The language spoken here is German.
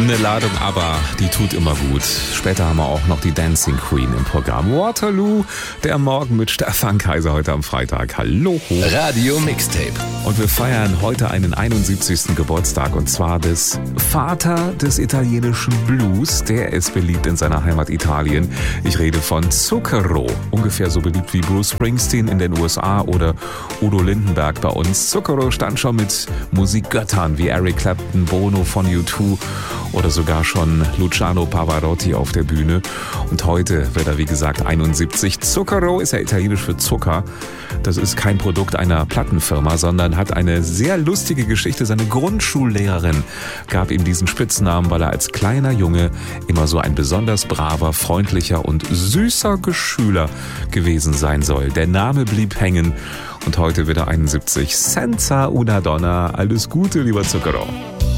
Eine Ladung, aber die tut immer gut. Später haben wir auch noch die Dancing Queen im Programm. Waterloo, der Morgen mit Stefan Kaiser heute am Freitag. Hallo. Radio Mixtape. Und wir feiern heute einen 71. Geburtstag und zwar des Vater des italienischen Blues. Der ist beliebt in seiner Heimat Italien. Ich rede von Zucchero. Ungefähr so beliebt wie Bruce Springsteen in den USA oder Udo Lindenberg bei uns. Zucchero stand schon mit Musikgöttern wie Eric Clapton, Bono von U2 oder sogar schon Luciano Pavarotti auf der Bühne. Und heute wird er, wie gesagt, 71. Zucchero ist ja italienisch für Zucker. Das ist kein Produkt einer Plattenfirma, sondern hat eine sehr lustige Geschichte. Seine Grundschullehrerin gab ihm diesen Spitznamen, weil er als kleiner Junge immer so ein besonders braver, freundlicher und süßer Schüler gewesen sein soll. Der Name blieb hängen und heute wird er 71. Senza una donna. Alles Gute, lieber Zucchero.